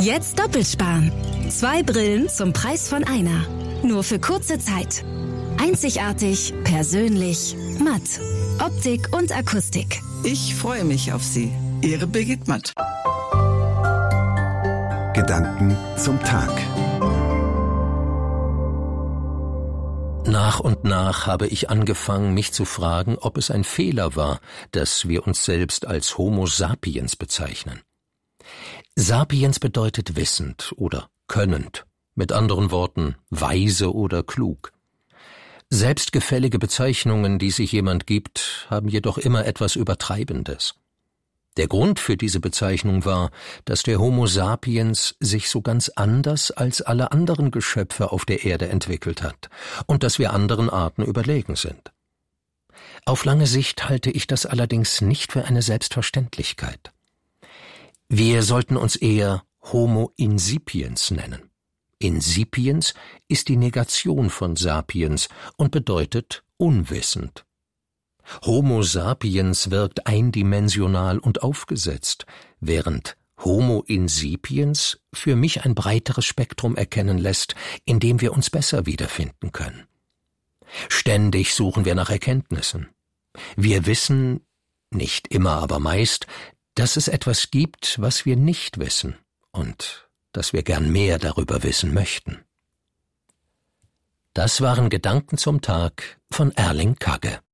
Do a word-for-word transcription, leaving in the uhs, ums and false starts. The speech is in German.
Jetzt doppelt sparen. Zwei Brillen zum Preis von einer. Nur für kurze Zeit. Einzigartig, persönlich, matt. Optik und Akustik. Ich freue mich auf Sie. Ihre Birgit Matt. Gedanken zum Tag. Nach und nach habe ich angefangen, mich zu fragen, ob es ein Fehler war, dass wir uns selbst als Homo sapiens bezeichnen. Sapiens bedeutet wissend oder könnend, mit anderen Worten weise oder klug. Selbstgefällige Bezeichnungen, die sich jemand gibt, haben jedoch immer etwas Übertreibendes. Der Grund für diese Bezeichnung war, dass der Homo sapiens sich so ganz anders als alle anderen Geschöpfe auf der Erde entwickelt hat und dass wir anderen Arten überlegen sind. Auf lange Sicht halte ich das allerdings nicht für eine Selbstverständlichkeit. Wir sollten uns eher Homo insipiens nennen. Insipiens ist die Negation von sapiens und bedeutet unwissend. Homo sapiens wirkt eindimensional und aufgesetzt, während Homo insipiens für mich ein breiteres Spektrum erkennen lässt, in dem wir uns besser wiederfinden können. Ständig suchen wir nach Erkenntnissen. Wir wissen, nicht immer, aber meist, dass es etwas gibt, was wir nicht wissen und dass wir gern mehr darüber wissen möchten. Das waren Gedanken zum Tag von Erling Kagge.